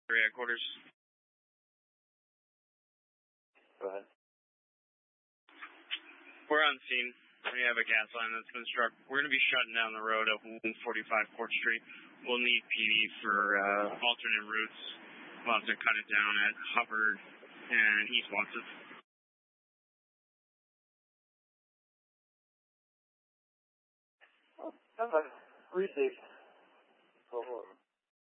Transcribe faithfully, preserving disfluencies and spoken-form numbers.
Three headquarters. Go ahead. We're on scene. We have a gas line that's been struck. We're going to be shutting down the road at one forty-five Court Street. We'll need P D for uh, alternate routes. We'll have to cut it down at Hubbard and East Watson. Oh, received. Oh,